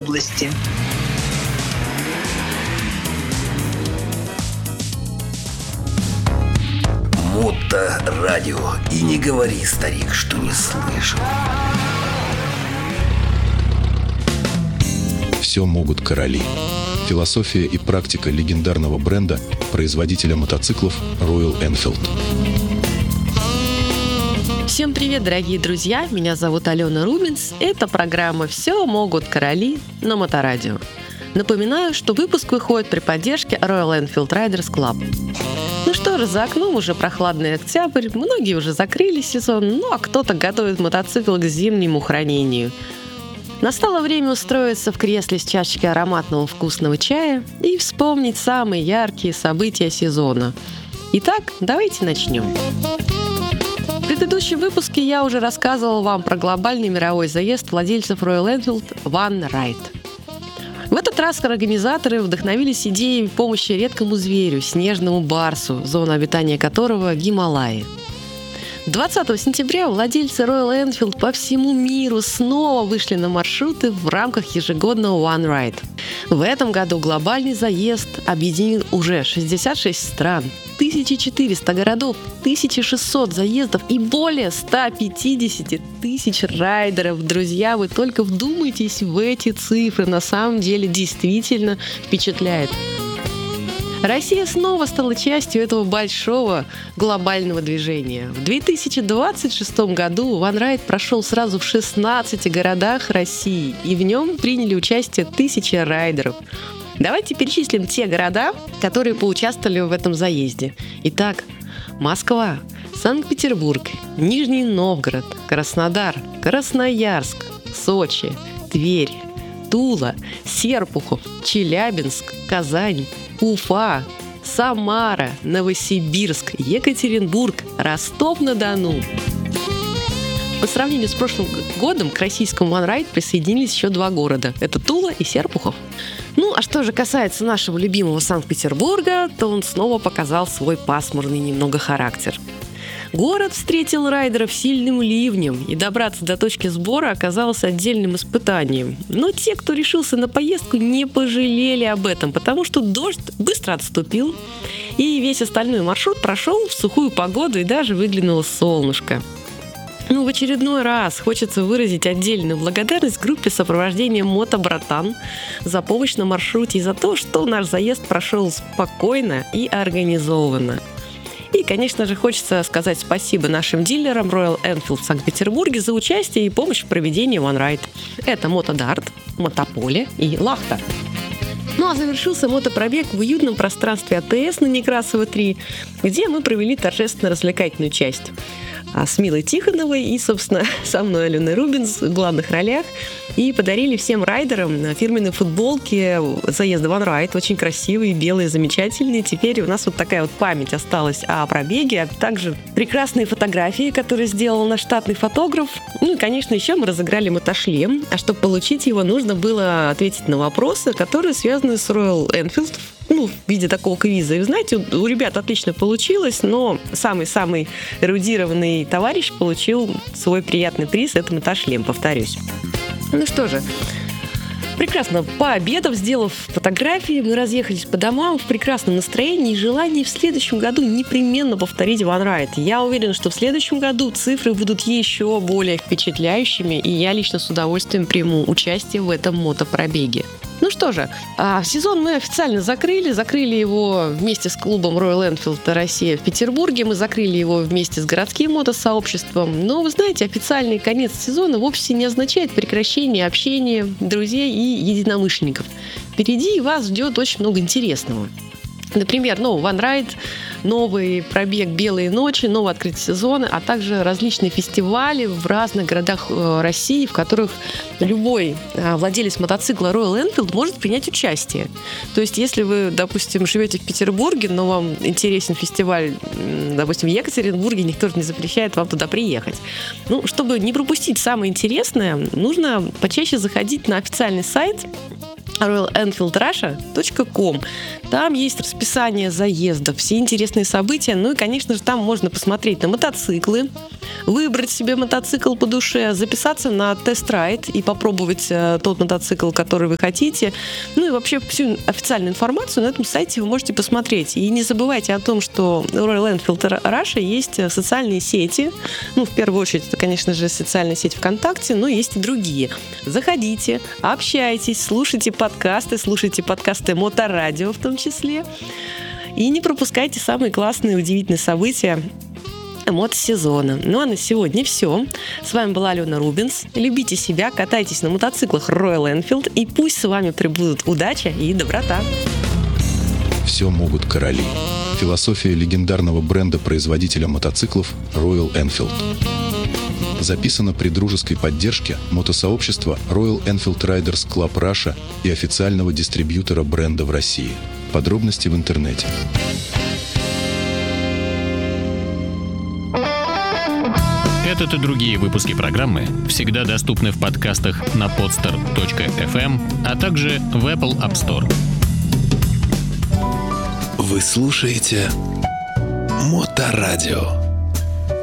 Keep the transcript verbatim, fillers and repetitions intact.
области. Моторадио. И не говори, старик, что не слышал. Все могут короли. Философия и практика легендарного бренда, производителя мотоциклов Royal Enfield. Всем привет, дорогие друзья! Меня зовут Алена Рубинс. Это программа «Все могут короли» на Моторадио. Напоминаю, что выпуск выходит при поддержке Royal Enfield Riders Club. Ну что же, за окном уже прохладный октябрь, многие уже закрыли сезон, ну а кто-то готовит мотоцикл к зимнему хранению. Настало время устроиться в кресле с чашечкой ароматного вкусного чая и вспомнить самые яркие события сезона. Итак, давайте начнем. В предыдущем выпуске я уже рассказывала вам про глобальный мировой заезд владельцев Royal Enfield One Ride. В этот раз организаторы вдохновились идеей помощи редкому зверю, снежному барсу, зона обитания которого – Гималаи. двадцатого сентября владельцы Royal Enfield по всему миру снова вышли на маршруты в рамках ежегодного One Ride. В этом году глобальный заезд объединил уже шестьдесят шесть стран, тысяча четыреста городов, тысяча шестьсот заездов и более ста пятидесяти тысяч райдеров. Друзья, вы только вдумайтесь в эти цифры, на самом деле действительно впечатляет. Россия снова стала частью этого большого глобального движения. В две тысячи двадцать шестом году One Ride прошел сразу в шестнадцати городах России, и в нем приняли участие тысячи райдеров. Давайте перечислим те города, которые поучаствовали в этом заезде. Итак, Москва, Санкт-Петербург, Нижний Новгород, Краснодар, Красноярск, Сочи, Тверь, Тула, Серпухов, Челябинск, Казань, Уфа, Самара, Новосибирск, Екатеринбург, Ростов-на-Дону. По сравнению с прошлым годом к российскому One Ride присоединились еще два города. Это Тула и Серпухов. Ну, а что же касается нашего любимого Санкт-Петербурга, то он снова показал свой пасмурный немного характер. Город встретил райдеров сильным ливнем, и добраться до точки сбора оказалось отдельным испытанием. Но те, кто решился на поездку, не пожалели об этом, потому что дождь быстро отступил, и весь остальной маршрут прошел в сухую погоду, и даже выглянуло солнышко. Ну, в очередной раз хочется выразить отдельную благодарность группе сопровождения «Мотобратан» за помощь на маршруте и за то, что наш заезд прошел спокойно и организованно. И, конечно же, хочется сказать спасибо нашим дилерам Royal Enfield в Санкт-Петербурге за участие и помощь в проведении One Ride. Это Мотодарт, Мотополе и Лахта. Ну а завершился мотопробег в уютном пространстве АТС на Некрасова три, где мы провели торжественно-развлекательную часть с Милой Тихоновой и, собственно, со мной, Аленой Рубинс, в главных ролях. И подарили всем райдерам фирменные футболки заезда One Ride, очень красивые, белые, замечательные. Теперь у нас вот такая вот память осталась о пробеге, а также прекрасные фотографии, которые сделал наш штатный фотограф. Ну и, конечно, еще мы разыграли мотошлем, а чтобы получить его, нужно было ответить на вопросы, которые связаны с Royal Enfield, ну, в виде такого квиза. И вы знаете, у ребят отлично получилось, но самый-самый эрудированный товарищ получил свой приятный приз. Это мотошлем, повторюсь. Ну что же, прекрасно пообедав, сделав фотографии, мы разъехались по домам в прекрасном настроении и желании в следующем году непременно повторить One Ride. Я уверена, что в следующем году цифры будут еще более впечатляющими, и я лично с удовольствием приму участие в этом мотопробеге. Ну что же, сезон мы официально закрыли. Закрыли его вместе с клубом Royal Enfield Россия в Петербурге. Мы закрыли его вместе с городским мотосообществом. Но, вы знаете, официальный конец сезона вовсе не означает прекращение общения друзей и единомышленников. Впереди вас ждет очень много интересного. Например, новый One Ride, новый пробег «Белые ночи», новый открытый сезон, а также различные фестивали в разных городах России, в которых любой владелец мотоцикла Royal Enfield может принять участие. То есть, если вы, допустим, живете в Петербурге, но вам интересен фестиваль, допустим, в Екатеринбурге, никто же не запрещает вам туда приехать. Ну, чтобы не пропустить самое интересное, нужно почаще заходить на официальный сайт роял энфилд раша точка ком. Там есть расписание заездов, все интересные события. Ну и, конечно же, там можно посмотреть на мотоциклы, выбрать себе мотоцикл по душе, записаться на тест-райд и попробовать тот мотоцикл, который вы хотите. Ну и вообще всю официальную информацию на этом сайте вы можете посмотреть. И не забывайте о том, что у роял энфилд раша есть социальные сети. Ну, в первую очередь, это, конечно же, социальная сеть ВКонтакте, но есть и другие. Заходите, общайтесь, слушайте подкасты, слушайте подкасты Моторадио в том числе. И не пропускайте самые классные, удивительные события мотосезона. Ну а на сегодня все. С вами была Алена Рубинс. Любите себя, катайтесь на мотоциклах роял энфилд, и пусть с вами пребудут удача и доброта. Все могут короли. Философия легендарного бренда-производителя мотоциклов роял энфилд. Записано при дружеской поддержке мотосообщества Royal Enfield Riders Club Russia и официального дистрибьютора бренда в России. Подробности в интернете. Этот и другие выпуски программы всегда доступны в подкастах на podster точка эф эм, а также в Apple App Store. Вы слушаете Моторадио.